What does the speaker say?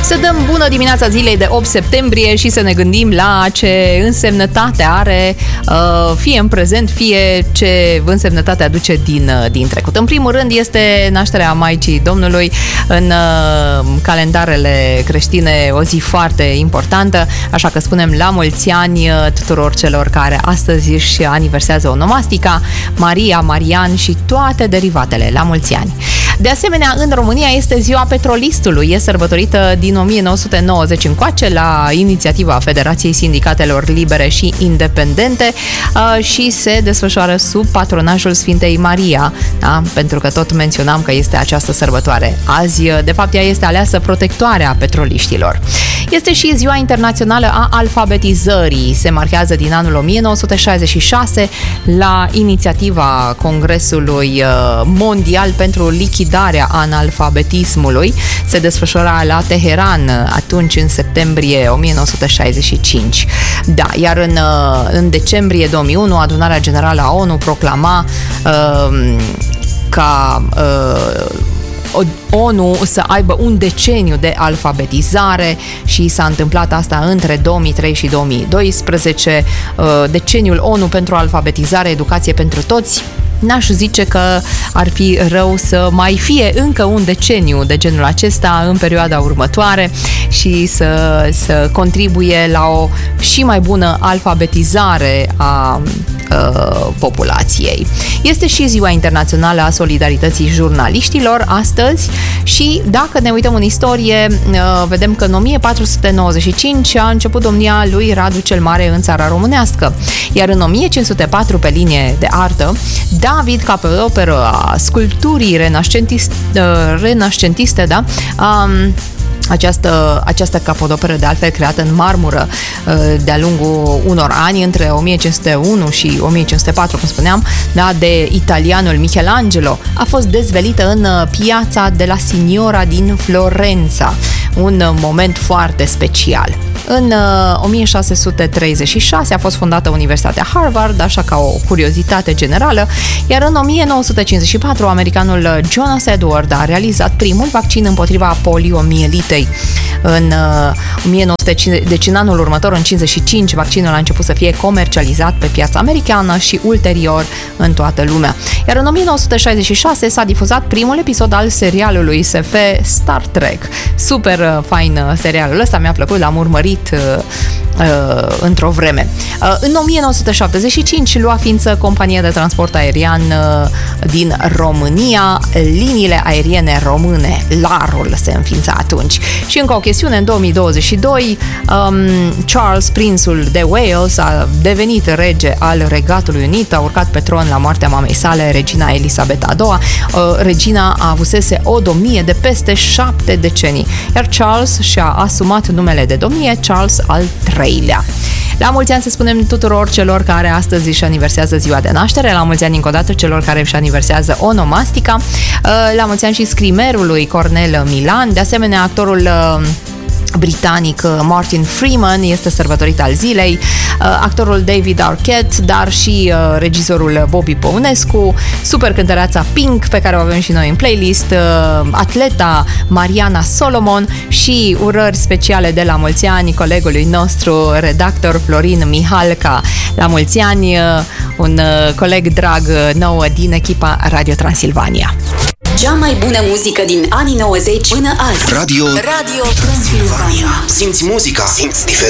Să dăm bună dimineața zilei de 8 septembrie și să ne gândim la ce însemnătate are fie în prezent, fie ce însemnătate aduce din trecut. În primul rând este nașterea Maicii Domnului în calendarele creștine, o zi foarte importantă, așa că spunem la mulți ani tuturor celor care astăzi își aniversează onomastica, Maria, Marian și toate derivatele, la mulți ani. De asemenea, în România este ziua petrolistului, e sărbătorită din 1990 încoace la inițiativa Federației Sindicatelor Libere și Independente și se desfășoară sub patronajul Sfintei Maria, da? Pentru că tot menționam că este această sărbătoare. Azi, de fapt, ea este aleasă protectoarea petroliștilor. Este și ziua internațională a alfabetizării. Se marchează din anul 1966 la inițiativa Congresului Mondial pentru lichidarea analfabetismului. Se desfășura la Teheran atunci în septembrie 1965. Da, iar în decembrie 2001 Adunarea Generală a ONU proclama ca ONU să aibă un deceniu de alfabetizare și s-a întâmplat asta între 2003 și 2012. Deceniul ONU pentru alfabetizare, educație pentru toți. N-aș zice că ar fi rău să mai fie încă un deceniu de genul acesta în perioada următoare și să contribuie la o și mai bună alfabetizare a populației. Este și Ziua Internațională a Solidarității Jurnaliștilor astăzi și dacă ne uităm în istorie, vedem că în 1495 a început domnia lui Radu cel Mare în țara românească, iar în 1504 pe linie de artă David Capeoperă a sculpturii renascentiste, da? Această capodoperă, de altfel creată în marmură de-a lungul unor ani, între 1501 și 1504, cum spuneam, da, de italianul Michelangelo, a fost dezvelită în piața de la Signora din Florența. Un moment foarte special. În 1636 a fost fondată Universitatea Harvard, așa ca o curiozitate generală, iar în 1954 americanul Jonas Edward a realizat primul vaccin împotriva poliomielitei. Deci în anul următor, în 55, vaccinul a început să fie comercializat pe piața americană și ulterior în toată lumea. Iar în 1966 s-a difuzat primul episod al serialului SF Star Trek. Super fain serialul ăsta, mi-a plăcut, l-am urmărit într-o vreme. În 1975 lua ființă compania de transport aerian din România, Liniile Aeriene Române, LAR-ul se înființa atunci. Și încă o chestiune, în 2022 Charles, prințul de Wales, a devenit rege al Regatului Unit, a urcat pe tron la moartea mamei sale, regina Elisabeta II. Regina avusese o domnie de peste 7 decenii, iar Charles și-a asumat numele de domnie Charles al III-lea. La mulți ani să spunem tuturor celor care astăzi își aniversează ziua de naștere, la mulți ani încă o dată celor care își aniversează onomastica, la mulți ani și scrimerului Cornel Milan, de asemenea actorul britanic Martin Freeman este sărbătorit al zilei, actorul David Arquette, dar și regizorul Bobby Păunescu, super cântăreața Pink, pe care o avem și noi în playlist, atleta Mariana Solomon și urări speciale de la mulți ani colegului nostru, redactor Florin Mihalca. La mulți ani, un coleg drag nou din echipa Radio Transilvania. Cea mai bună muzică din anii 90 până azi. Radio Transilvania. Simți muzica, simți diferența.